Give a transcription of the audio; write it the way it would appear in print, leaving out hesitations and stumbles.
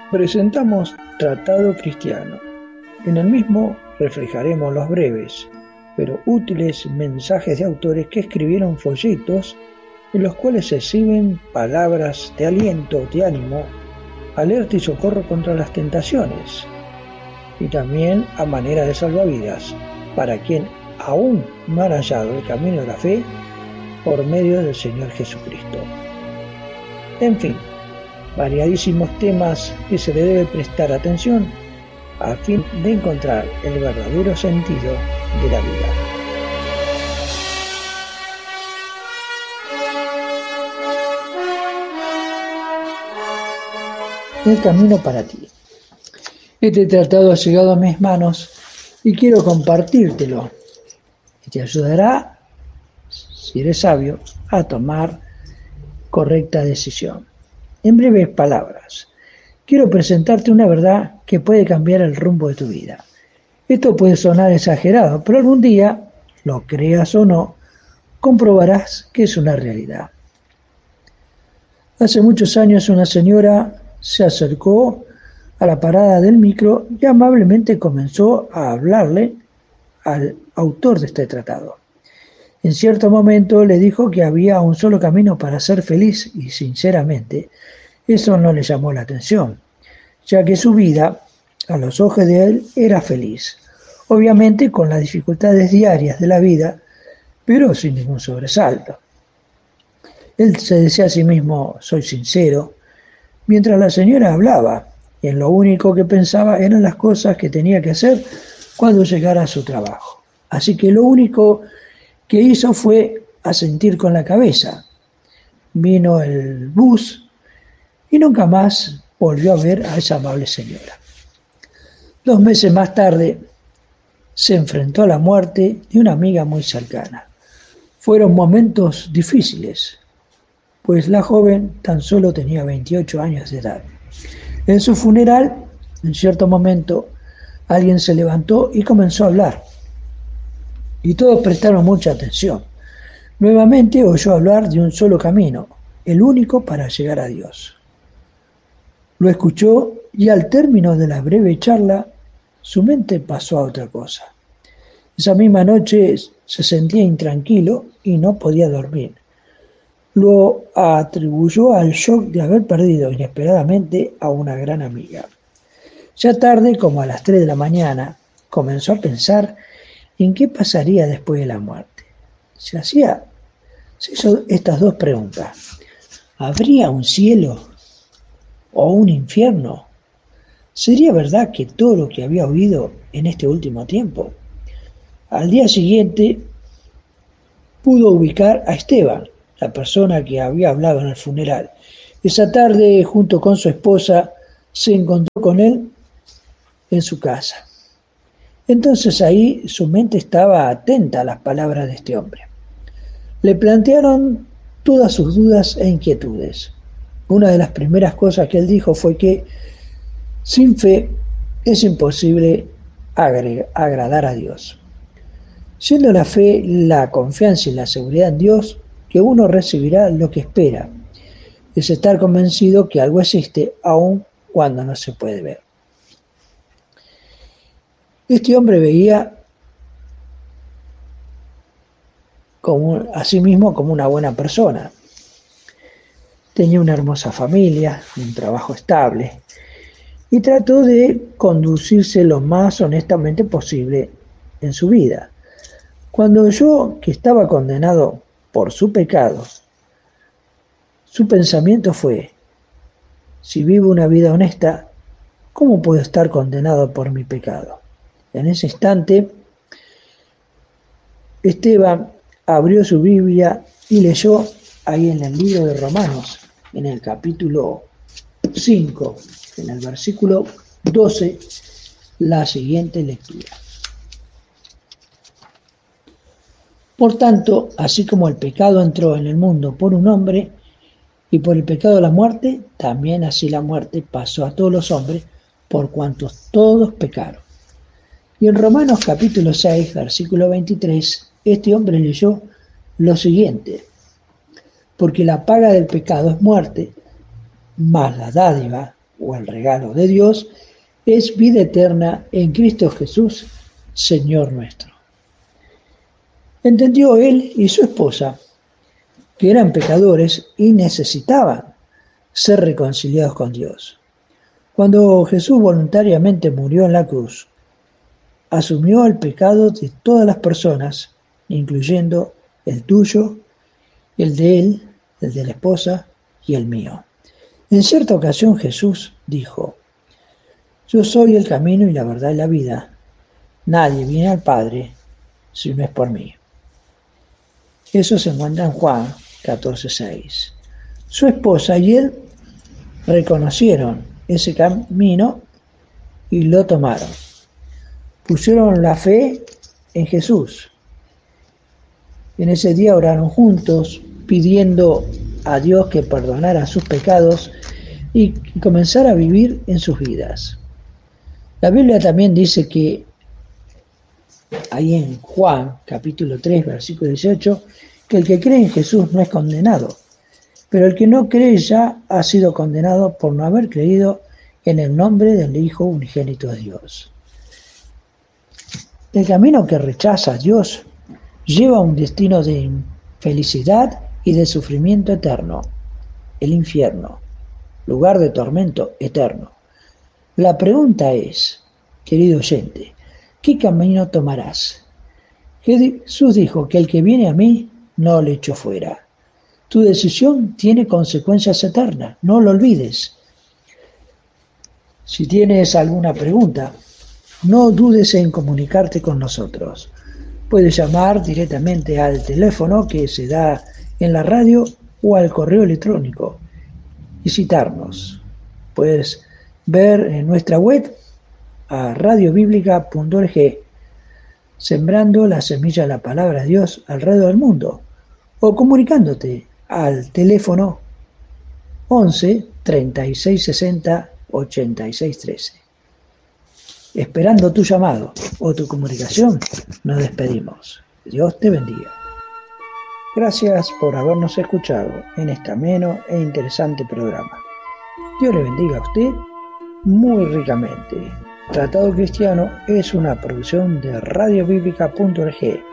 Presentamos Tratado Cristiano. En el mismo reflejaremos los breves, pero útiles mensajes de autores que escribieron folletos en los cuales se exhiben palabras de aliento, de ánimo, alerta y socorro contra las tentaciones, y también a manera de salvavidas para quien aún no han hallado el camino de la fe por medio del Señor Jesucristo. En fin, variadísimos temas que se le debe prestar atención a fin de encontrar el verdadero sentido de la vida. El camino para ti. Este tratado ha llegado a mis manos y quiero compartírtelo. Y te ayudará, si eres sabio, a tomar correcta decisión. En breves palabras, quiero presentarte una verdad que puede cambiar el rumbo de tu vida. Esto puede sonar exagerado, pero algún día, lo creas o no, comprobarás que es una realidad. Hace muchos años una señora se acercó a la parada del micro y amablemente comenzó a hablarle al autor de este tratado. En cierto momento le dijo que había un solo camino para ser feliz y, sinceramente, eso no le llamó la atención, ya que su vida, a los ojos de él, era feliz, obviamente con las dificultades diarias de la vida, pero sin ningún sobresalto. Él se decía a sí mismo: soy sincero, mientras la señora hablaba, y en lo único que pensaba eran las cosas que tenía que hacer cuando llegara a su trabajo. Así que lo único que hizo fue asentir con la cabeza. Vino el bus y nunca más volvió a ver a esa amable señora. 2 meses más tarde se enfrentó a la muerte de una amiga muy cercana. Fueron momentos difíciles, pues la joven tan solo tenía 28 años de edad. En su funeral, en cierto momento, alguien se levantó y comenzó a hablar. Y todos prestaron mucha atención. Nuevamente oyó hablar de un solo camino, el único para llegar a Dios. Lo escuchó y al término de la breve charla, su mente pasó a otra cosa. Esa misma noche se sentía intranquilo y no podía dormir. Lo atribuyó al shock de haber perdido inesperadamente a una gran amiga. Ya tarde, como a las 3 de la mañana, comenzó a pensar en qué pasaría después de la muerte. Se hizo estas 2 preguntas. ¿Habría un cielo o un infierno? ¿Sería verdad que todo lo que había oído en este último tiempo? Al día siguiente pudo ubicar a Esteban, la persona que había hablado en el funeral. Esa tarde, junto con su esposa, se encontró con él en su casa. Entonces ahí su mente estaba atenta a las palabras de este hombre. Le plantearon todas sus dudas e inquietudes. Una de las primeras cosas que él dijo fue que sin fe es imposible agradar a Dios. Siendo la fe la confianza y la seguridad en Dios, que uno recibirá lo que espera. Es estar convencido que algo existe aun cuando no se puede ver. Este hombre veía a sí mismo como una buena persona. Tenía una hermosa familia, un trabajo estable, y trató de conducirse lo más honestamente posible en su vida. Cuando oyó que estaba condenado por su pecado, su pensamiento fue: si vivo una vida honesta, ¿cómo puedo estar condenado por mi pecado? En ese instante, Esteban abrió su Biblia y leyó ahí en el libro de Romanos, en el capítulo 5, en el versículo 12, la siguiente lectura. Por tanto, así como el pecado entró en el mundo por un hombre, y por el pecado la muerte, también así la muerte pasó a todos los hombres, por cuantos todos pecaron. Y en Romanos capítulo 6, versículo 23, este hombre leyó lo siguiente: porque la paga del pecado es muerte, mas la dádiva o el regalo de Dios es vida eterna en Cristo Jesús, Señor nuestro. Entendió él y su esposa que eran pecadores y necesitaban ser reconciliados con Dios. Cuando Jesús voluntariamente murió en la cruz, asumió el pecado de todas las personas, incluyendo el tuyo, el de él, el de la esposa y el mío. En cierta ocasión Jesús dijo: yo soy el camino y la verdad y la vida. Nadie viene al Padre si no es por mí. Eso se encuentra en Juan 14:6. Su esposa y él reconocieron ese camino y lo tomaron. Pusieron la fe en Jesús. En ese día oraron juntos, pidiendo a Dios que perdonara sus pecados y comenzara a vivir en sus vidas. La Biblia también dice que ahí en Juan capítulo 3 versículo 18, que el que cree en Jesús no es condenado, pero el que no cree ya ha sido condenado por no haber creído en el nombre del Hijo unigénito de Dios. El camino que rechaza a Dios lleva a un destino de infelicidad y de sufrimiento eterno, el infierno, lugar de tormento eterno. La pregunta es, querido oyente, ¿qué camino tomarás? Jesús dijo que el que viene a mí no le echo fuera. Tu decisión tiene consecuencias eternas, no lo olvides. Si tienes alguna pregunta, no dudes en comunicarte con nosotros. Puedes llamar directamente al teléfono que se da en la radio o al correo electrónico y citarnos. Puedes ver en nuestra web a radiobiblica.org, sembrando la semilla de la palabra de Dios alrededor del mundo, o comunicándote al teléfono 11 36 60 86 13. Esperando tu llamado o tu comunicación, nos despedimos. Dios te bendiga. Gracias por habernos escuchado en este ameno e interesante programa. Dios le bendiga a usted muy ricamente. Tratado Cristiano es una producción de radiobiblica.org.